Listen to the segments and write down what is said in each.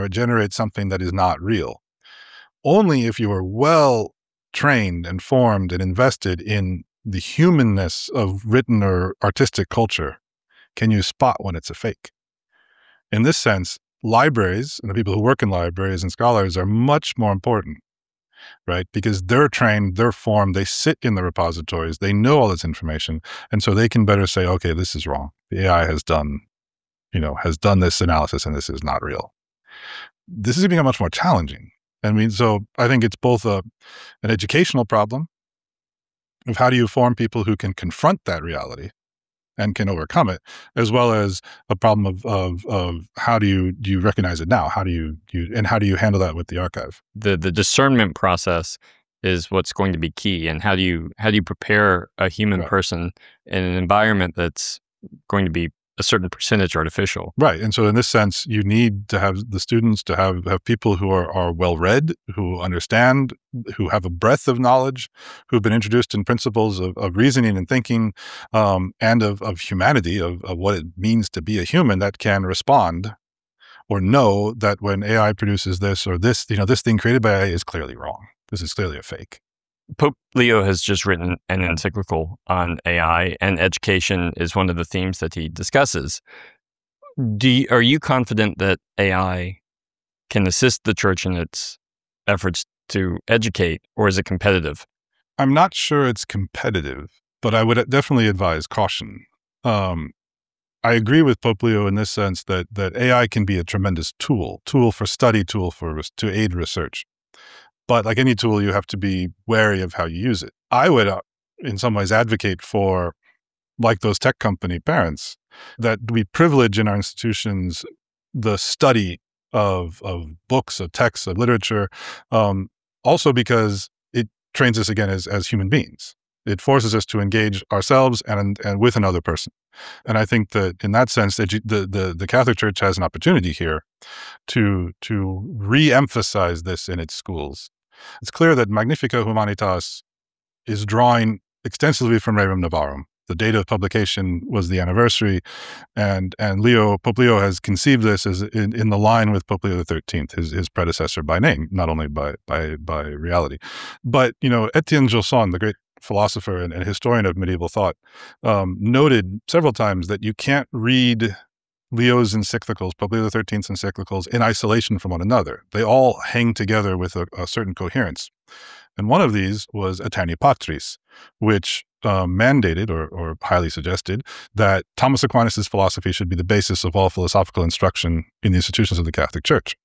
or it generates something that is not real. Only if you are well trained and formed and invested in the humanness of written or artistic culture can you spot when it's a fake. In this sense, libraries and the people who work in libraries and scholars are much more important, right? Because they're trained, they're formed, they sit in the repositories, they know all this information, and so they can better say, okay, this is wrong. The AI has done this analysis and this is not real. This is becoming much more challenging. So I think it's both an educational problem of how do you form people who can confront that reality and can overcome it, as well as a problem of how do you recognize it now? How do you handle that with the archive? The discernment process is what's going to be key, and how do you prepare a human person in an environment that's going to be a certain percentage artificial. Right. And so in this sense, you need to have the students to have people who are well-read, who understand, who have a breadth of knowledge, who've been introduced in principles of reasoning and thinking, and of humanity, of what it means to be a human that can respond or know that when AI produces this or this, this thing created by AI is clearly wrong. This is clearly a fake. Pope Leo has just written an encyclical on AI, and education is one of the themes that he discusses. Are you confident that AI can assist the church in its efforts to educate, or is it competitive? I'm not sure it's competitive, but I would definitely advise caution. I agree with Pope Leo in this sense that AI can be a tremendous tool for study, to aid research. But like any tool, you have to be wary of how you use it. I would, in some ways, advocate for, like those tech company parents, that we privilege in our institutions the study of books, of texts, of literature, also because it trains us again as human beings. It forces us to engage ourselves and with another person. And I think that in that sense, the Catholic Church has an opportunity here to re-emphasize this in its schools. It's clear that Magnificat Humanitas is drawing extensively from Rerum Novarum. The date of publication was the anniversary, and Pope Leo has conceived this as in the line with Pope Leo XIII, his predecessor by name, not only by reality. But Etienne Gilson, the great philosopher and historian of medieval thought, noted several times that you can't read Leo's encyclicals, Pope Leo XIII's encyclicals, in isolation from one another. They all hang together with a certain coherence. And one of these was Aeterni Patris, which mandated or highly suggested that Thomas Aquinas' philosophy should be the basis of all philosophical instruction in the institutions of the Catholic Church.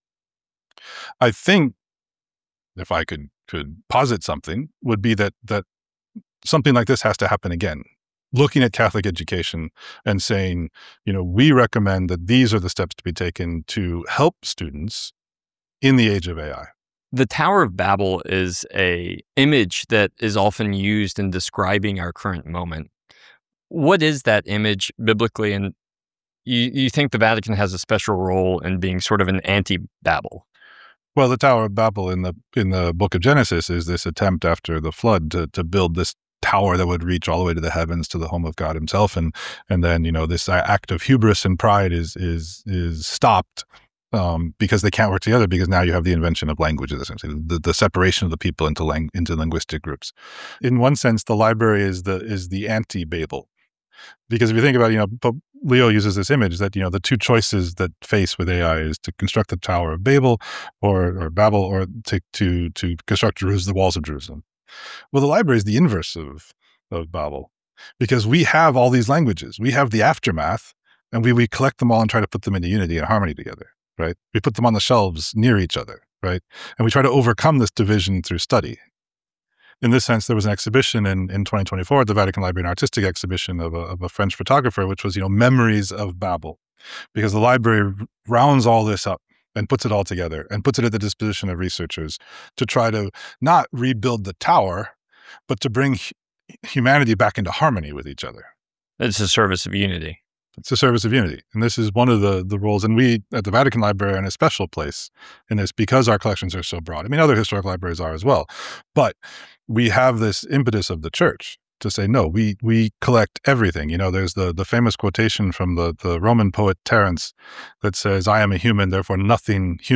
I think, if I could posit something, would be that something like this has to happen again. Looking at Catholic education and saying, we recommend that these are the steps to be taken to help students in the age of AI. The Tower of Babel is an image that is often used in describing our current moment. What is that image biblically? And you think the Vatican has a special role in being sort of an anti-Babel? Well, the Tower of Babel in the book of Genesis is this attempt after the flood to build this tower that would reach all the way to the heavens, to the home of God himself. And then, this act of hubris and pride is stopped because they can't work together, because now you have the invention of languages, essentially, the separation of the people into linguistic groups. In one sense, the library is the anti-Babel. Because if you think about it, Pope Leo uses this image that, the two choices that face with AI is to construct the Tower of Babel or Babel, or to construct the walls of Jerusalem. Well, the library is the inverse of Babel, because we have all these languages. We have the aftermath, and we collect them all and try to put them into unity and harmony together, right? We put them on the shelves near each other, right? And we try to overcome this division through study. In this sense, there was an exhibition in 2024 at the Vatican Library, an artistic exhibition of a French photographer, which was, Memories of Babel, because the library rounds all this up and puts it all together and puts it at the disposition of researchers to try to not rebuild the tower, but to bring humanity back into harmony with each other. It's a service of unity. It's a service of unity. And this is one of the roles. And we at the Vatican Library are in a special place in this because our collections are so broad. I mean, other historic libraries are as well. But we have this impetus of the church to say, no, we collect everything. There's the famous quotation from the Roman poet Terence that says, I am a human, therefore nothing human